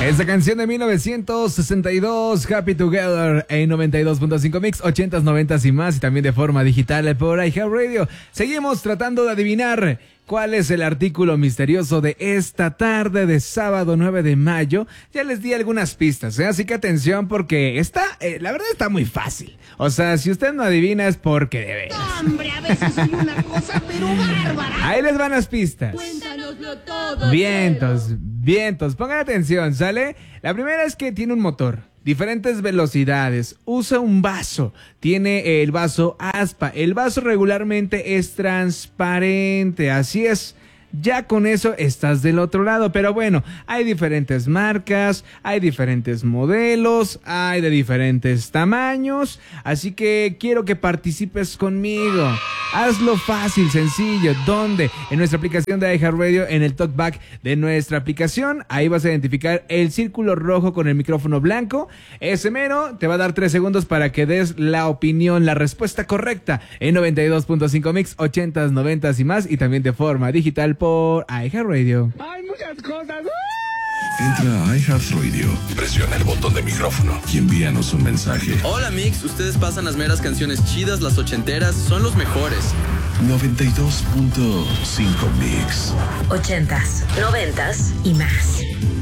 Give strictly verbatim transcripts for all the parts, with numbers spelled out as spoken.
Esta canción de mil novecientos sesenta y dos, Happy Together, en noventa y dos punto cinco Mix, ochentas, noventas y más, y también de forma digital por iHeartRadio. Seguimos tratando de adivinar cuál es el artículo misterioso de esta tarde de sábado nueve de mayo. Ya les di algunas pistas, ¿eh? Así que atención porque está, eh, la verdad está muy fácil. O sea, si usted no adivina es porque de veras. Hombre, a veces soy una cosa pero bárbara. Ahí les van las pistas. Cuéntanoslo todo. Vientos, vientos, pongan atención, ¿sale? La primera es que tiene un motor, diferentes velocidades, usa un vaso, tiene el vaso aspa, el vaso regularmente es transparente, así es. Ya con eso estás del otro lado, pero bueno, hay diferentes marcas, hay diferentes modelos, hay de diferentes tamaños, así que quiero que participes conmigo. Hazlo fácil, sencillo. ¿Dónde? En nuestra aplicación de iHeartRadio, en el talkback de nuestra aplicación. Ahí vas a identificar el círculo rojo con el micrófono blanco. Ese mero te va a dar tres segundos para que des la opinión, la respuesta correcta en noventa y dos punto cinco Mix, ochentas, noventas y más, y también de forma digital por iHeartRadio. Hay muchas cosas. Entra a iHeartRadio, presiona el botón de micrófono y envíanos un mensaje. Hola Mix, ustedes pasan las meras canciones chidas, las ochenteras, son los mejores. noventa y dos punto cinco Mix. Ochentas, noventas y más.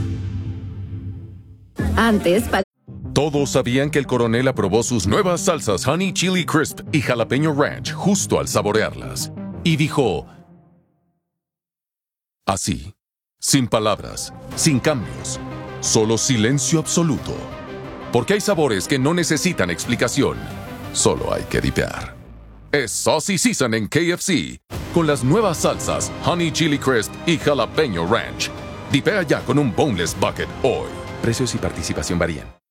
Antes, pa- Todos sabían que el coronel aprobó sus nuevas salsas Honey Chili Crisp y Jalapeño Ranch justo al saborearlas. Y dijo... así, sin palabras, sin cambios, solo silencio absoluto. Porque hay sabores que no necesitan explicación, solo hay que dipear. Es Saucy Season en K F C, con las nuevas salsas Honey Chili Crisp y Jalapeño Ranch. Dipea ya con un Boneless Bucket hoy. Precios y participación varían.